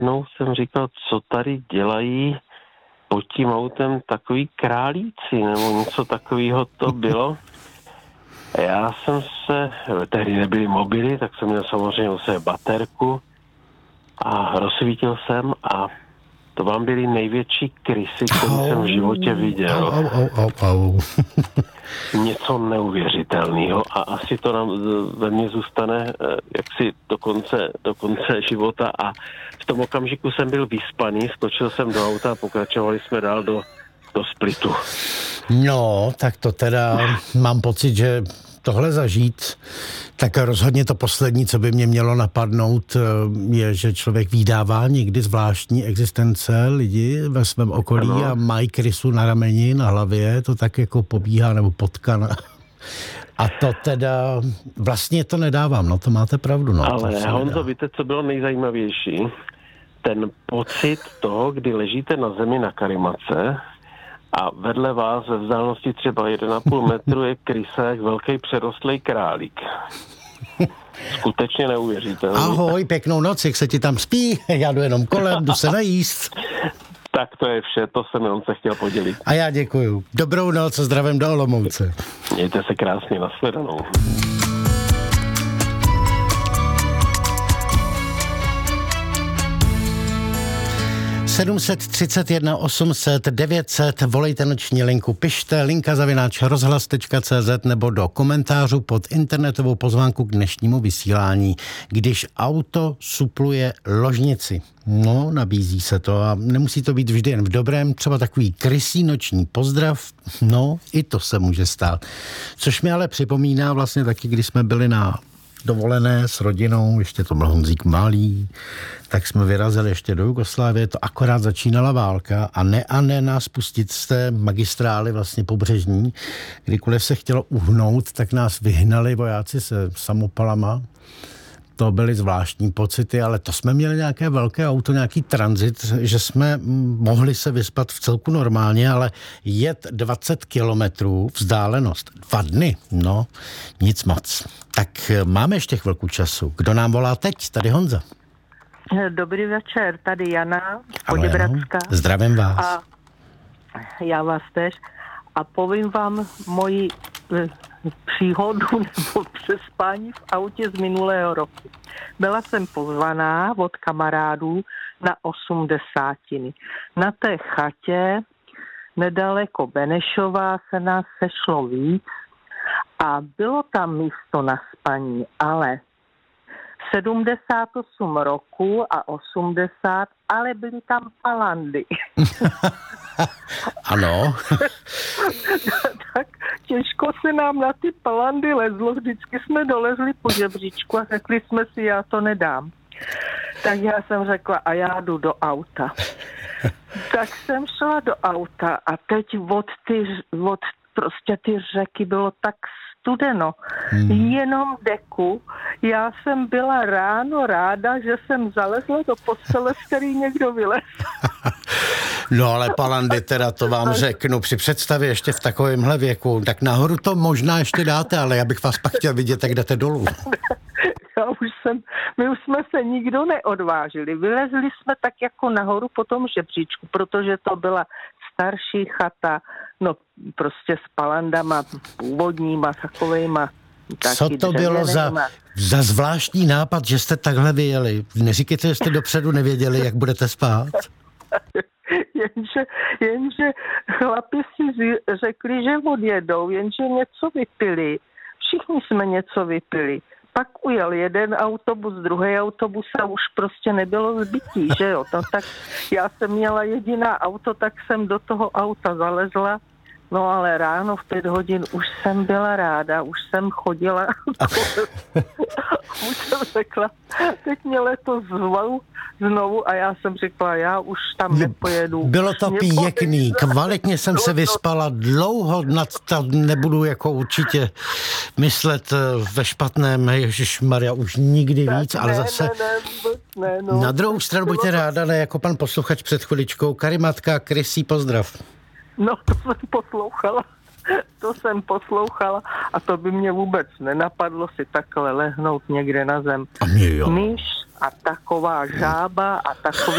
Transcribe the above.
jednou jsem říkal, co tady dělají pod tím autem takový králíci, nebo něco takového to bylo. Já jsem tehdy nebyly mobily, tak jsem měl samozřejmě baterku a rozsvítil jsem a to vám byly největší krysy, které jsem v životě viděl. Něco neuvěřitelného a asi to nám ve mně zůstane jaksi do konce života a v tom okamžiku jsem byl vyspaný, skočil jsem do auta a pokračovali jsme dál do Splitu. No, tak to teda mám pocit, že tohle zažít, tak rozhodně to poslední, co by mě mělo napadnout, je, že člověk vydává někdy zvláštní existence lidi ve svém okolí a mají krysu na rameni, na hlavě, to tak jako pobíhá nebo potkana. A to teda, vlastně to nedávám, no to máte pravdu. No, ale Honzo, víte, co bylo nejzajímavější? Ten pocit toho, kdy ležíte na zemi na karimace a vedle vás ve vzdálenosti třeba 1,5 metru je krysa jak velký přerostlý králík. Skutečně neuvěříte. Ahoj, pěknou noc, jak se ti tam spí? Já jdu jenom kolem, jdu se najíst. Tak to je vše, to jsem jenom se chtěl podělit. A já děkuju. Dobrou noc a zdravím do Olomouce. Mějte se krásně, nashledanou. 731 800 900, volejte noční linku, pište linka@rozhlas.cz nebo do komentářů pod internetovou pozvánku k dnešnímu vysílání. Když auto supluje ložnici. No, nabízí se to a nemusí to být vždy jen v dobrém, třeba takový krysí noční pozdrav, no, i to se může stát. Což mi ale připomíná vlastně taky, když jsme byli na dovolené s rodinou, ještě to byl Honzík malý, tak jsme vyrazili ještě do Jugoslávie, to akorát začínala válka a ne nás pustit z té magistrály vlastně pobřežní, kdykoliv se chtělo uhnout, tak nás vyhnali vojáci se samopalama. To byly zvláštní pocity, ale to jsme měli nějaké velké auto, nějaký tranzit, že jsme mohli se vyspat v celku normálně, ale jet 20 kilometrů vzdálenost 2 dny, no nic moc. Tak máme ještě chvilku času. Kdo nám volá teď? Tady Honza. Dobrý večer, tady Jana z Poděbradska. Zdravím vás. A já vás tež. A povím vám moji příhodu nebo přespání v autě z minulého roku. Byla jsem pozvaná od kamarádů na 80. Na té chatě nedaleko Benešova se nás sešlo víc a bylo tam místo na spaní, ale 78 roku a 80, ale byly tam palandy. Ano. Tak těžko se nám na ty palandy lezlo, vždycky jsme dolezli po žebříčku a řekli jsme si, já to nedám. Tak já jsem řekla, a já jdu do auta. Tak jsem šla do auta a teď od prostě ty řeky bylo tak studeno. Jenom deku. Já jsem byla ráno ráda, že jsem zalezla do postele, z který někdo vylez. No ale palandy, teda to vám řeknu, při představě ještě v takovémhle věku, tak nahoru to možná ještě dáte, ale já bych vás pak chtěl vidět, jak jdete dolů. My už jsme se nikdo neodvážili. Vylezli jsme tak jako nahoru po tom žebříčku, protože to byla starší chata, no prostě s palandama původníma, takovejma. Co to bylo za zvláštní nápad, že jste takhle vyjeli? Neříkejte, že jste dopředu nevěděli, jak budete spát? Jenže chlapi si řekli, že odjedou, jenže něco vypili. Všichni jsme něco vypili. Pak ujel jeden autobus, druhý autobus a už prostě nebylo zbytí, že jo. No, tak já jsem měla jediná auto, tak jsem do toho auta zalezla. No ale ráno v 5 hodin už jsem byla ráda, už jsem chodila. Už jsem řekla, teď mě letos znovu a já jsem řekla, já už tam nepojedu. Bylo to pěkný, kvalitně jsem se vyspala, dlouho nad to nebudu jako určitě myslet ve špatném, ježišmarja, už nikdy víc, ale zase na druhou stranu buďte ráda, ne jako pan posluchač před chviličkou, Karimatka, krysí pozdrav. No, to jsem poslouchala a to by mě vůbec nenapadlo si takhle lehnout někde na zem. A mě jo. Myš a taková žába a takový